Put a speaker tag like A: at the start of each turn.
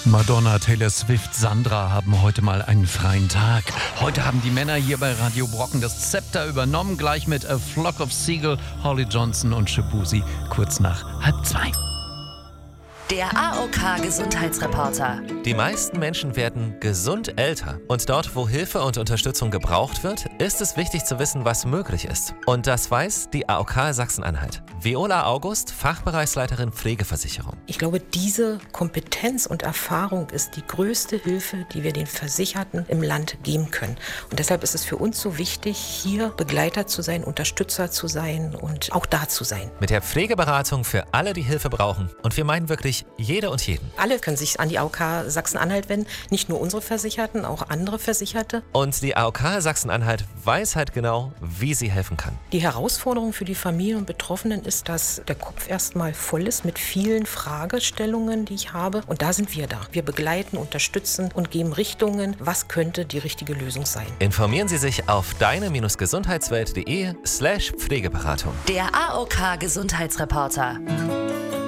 A: Madonna, Taylor Swift, Sandra haben heute mal einen freien Tag. Heute haben die Männer hier bei Radio Brocken das Zepter übernommen, gleich mit A Flock of Seagull, Holly Johnson und Shabuzi, kurz nach 1:30.
B: Der AOK-Gesundheitsreporter.
C: Die meisten Menschen werden gesund älter. Und dort, wo Hilfe und Unterstützung gebraucht wird, ist es wichtig zu wissen, was möglich ist. Und das weiß die AOK Sachsen-Anhalt. Viola August, Fachbereichsleiterin Pflegeversicherung.
D: Ich glaube, diese Kompetenz und Erfahrung ist die größte Hilfe, die wir den Versicherten im Land geben können. Und deshalb ist es für uns so wichtig, hier Begleiter zu sein, Unterstützer zu sein und auch da zu sein.
C: Mit der Pflegeberatung für alle, die Hilfe brauchen. Und wir meinen wirklich jede und jeden.
D: Alle können sich an die AOK Sachsen-Anhalt wenden, nicht nur unsere Versicherten, auch andere Versicherte.
C: Und die AOK Sachsen-Anhalt weiß halt genau, wie sie helfen kann.
D: Die Herausforderung für die Familien und Betroffenen ist, dass der Kopf erstmal voll ist mit vielen Fragestellungen, die ich habe. Und da sind wir da. Wir begleiten, unterstützen und geben Richtungen, was könnte die richtige Lösung sein.
C: Informieren Sie sich auf deine-gesundheitswelt.de/Pflegeberatung.
B: Der AOK-Gesundheitsreporter.